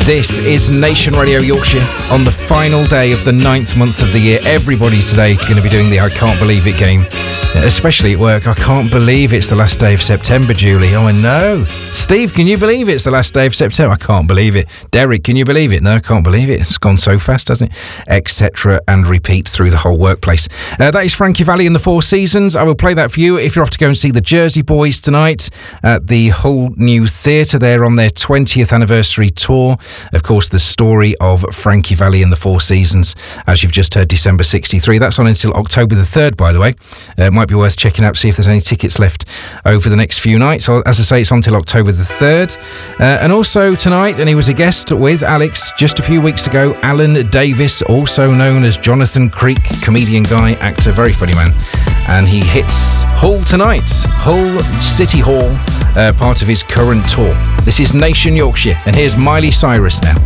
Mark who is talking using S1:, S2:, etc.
S1: This is Nation Radio Yorkshire on the final day of the 9th month of the year. Everybody today going to be doing the I Can't Believe It game, especially at work. I can't believe it's the last day of September, Julie. Oh, I know. Steve, can you believe it's the last day of September? I can't believe it. Derek, can you believe it? No, I can't believe it. It's gone so fast, hasn't it? Etc. and repeat through the whole workplace. That is Frankie Valli and the Four Seasons. I will play that for you if you're off to go and see the Jersey Boys tonight at the Hull New Theatre. They're on their 20th anniversary tour. Of course, the story of Frankie Valli and the Four Seasons, as you've just heard, December 63. That's on until October the 3rd, by the way. It might be worth checking out, see if there's any tickets left over the next few nights. As I say, it's on till October the 3rd. And also tonight, and he was a guest with Alex just a few weeks ago, Alan Davis, also known as Jonathan Creek, comedian guy, actor, very funny man. And he hits Hull tonight, Hull City Hall, part of his current tour. This is Nation Yorkshire, and here's Miley Cyrus now.